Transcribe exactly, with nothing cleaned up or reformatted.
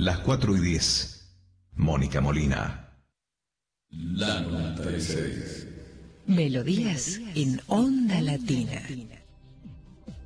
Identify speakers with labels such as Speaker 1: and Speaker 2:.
Speaker 1: las cuatro y diez. Mónica Molina.
Speaker 2: La noventa y seis.
Speaker 3: Melodías en Onda Latina.